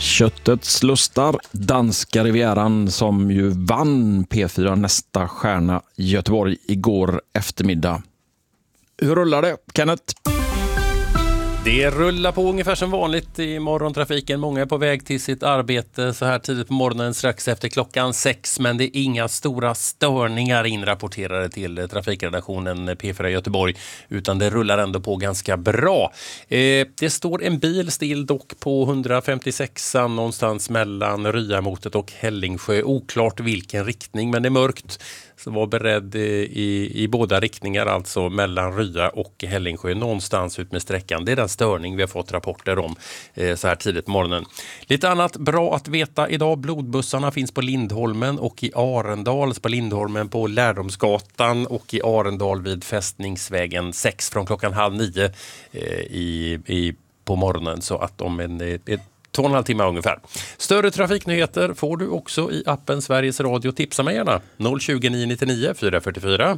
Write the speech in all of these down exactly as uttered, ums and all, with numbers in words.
Köttets lustar, danska rivieran som ju vann P fyra Nästa stjärna i Göteborg igår eftermiddag. Hur rullar det, Kenneth? Det rullar på ungefär som vanligt i morgontrafiken. Många är på väg till sitt arbete så här tidigt på morgonen strax efter klockan sex. Men det är inga stora störningar inrapporterade till trafikredaktionen P fyra Göteborg. Utan det rullar ändå på ganska bra. Eh, det står en bil still dock på hundrafemtiosex någonstans mellan Ryamotet och Hällingsjö. Oklart vilken riktning, men det är mörkt. Så var beredd i, i båda riktningar, alltså mellan Rya och Hällingsjö, någonstans ut med sträckan. Det är den störning vi har fått rapporter om eh, så här tidigt på morgonen. Lite annat bra att veta idag. Blodbussarna finns på Lindholmen och i Arendal, på Lindholmen på Lärdomsgatan och i Arendal vid Fästningsvägen sex från klockan halv nio eh, i, i, på morgonen. Så att om en... ett Två och en halv timme ungefär. Större trafiknyheter får du också i appen Sveriges Radio. Tipsa mig gärna. noll tjugo nio nittionio fyra fyra fyra.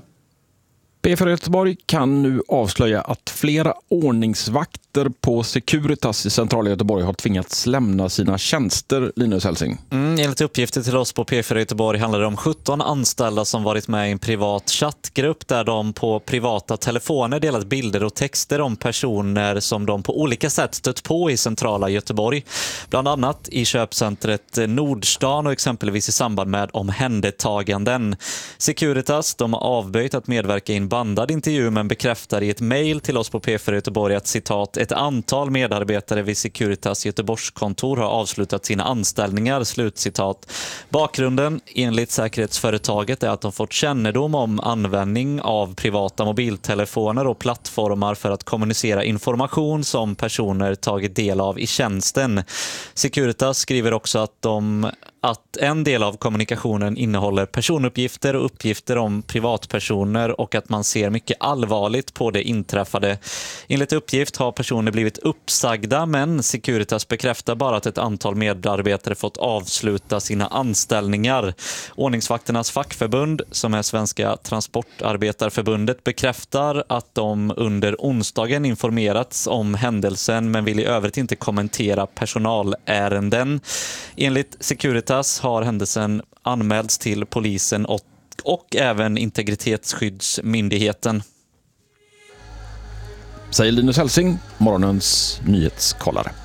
P fyra Göteborg kan nu avslöja att flera ordningsvakter på Securitas i centrala Göteborg har tvingats lämna sina tjänster, Linus Helsing. Mm, enligt uppgifter till oss på P fyra Göteborg handlar det om sjutton anställda som varit med i en privat chattgrupp där de på privata telefoner delat bilder och texter om personer som de på olika sätt stött på i centrala Göteborg. Bland annat i köpcentret Nordstan och exempelvis i samband med omhändertaganden. Securitas, de har avböjt att medverka i en bandad intervju men bekräftar i ett mejl till oss på P fyra Göteborg att citat, ett antal medarbetare vid Securitas Göteborgskontor har avslutat sina anställningar, slutcitat. Bakgrunden enligt säkerhetsföretaget är att de fått kännedom om användning av privata mobiltelefoner och plattformar för att kommunicera information som personer tagit del av i tjänsten. Securitas skriver också att de att en del av kommunikationen innehåller personuppgifter och uppgifter om privatpersoner och att man ser mycket allvarligt på det inträffade. Enligt uppgift har personer blivit uppsagda, men Securitas bekräftar bara att ett antal medarbetare fått avsluta sina anställningar. Ordningsvakternas fackförbund, som är Svenska Transportarbetarförbundet, bekräftar att de under onsdagen informerats om händelsen men vill i övrigt inte kommentera personalärenden. Enligt Securitas har händelsen anmälts till polisen och, och även Integritetsskyddsmyndigheten. Säger Linus Helsing, morgonens nyhetskollare.